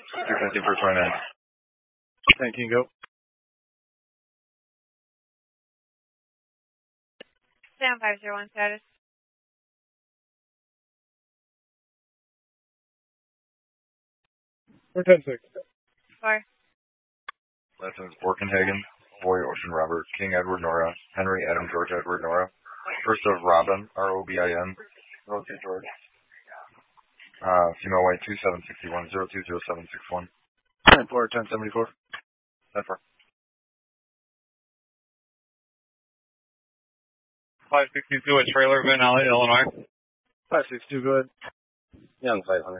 250 for 29. 19, go. Sound 501 status. We're 10-6. 4. Last name is Borkenhagen, Boy Ocean Robert, King Edward Nora, Henry Adam George Edward Nora, first of Robin, R-O-B-I-N, Rosie George. Female white 2761, 020761. 10-4, 1074. 10-4. 562 at Trailer, Vanilla, Illinois. 562, go ahead. Young 500.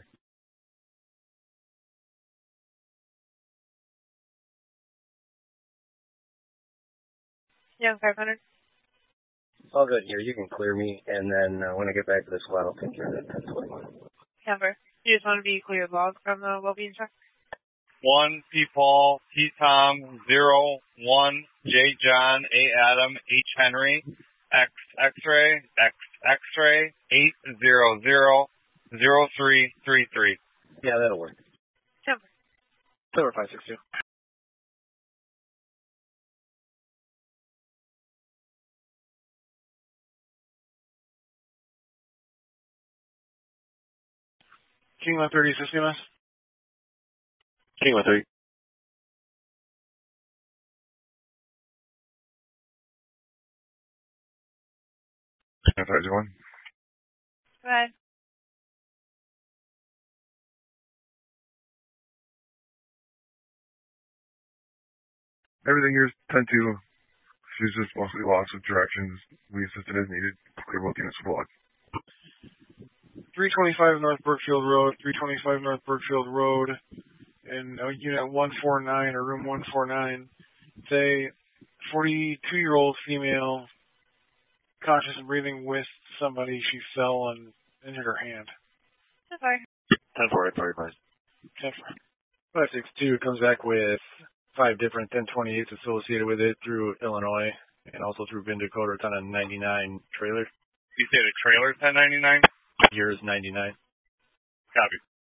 Young 500. It's all good here. You can clear me, and then when I get back to the squad, I'll take care of that 1021. Number. You just want to be clear log from the well-being truck? 1 P Paul, T Tom, 0 1 J John, A Adam, H Henry, X X-ray, X X-ray, 800 0333. Yeah, that'll work. Number. Silver 562. King 130, assisting us. King 130. King 31. Go ahead. Everything here is 10-2. She's just mostly lost of directions. We assisted as needed. Clear both units for block. 325 North Brookfield Road, 325 North Brookfield Road, in unit 149 or room 149. It's a 42-year-old female, conscious and breathing with somebody. She fell and injured her hand. 10-4. 10-4, 10-4. 562 comes back with 5 different 1028s associated with it through Illinois and also through Vin Dakota. It's on a 99 trailer. You say the trailer's 1099? Yours 99. Copy.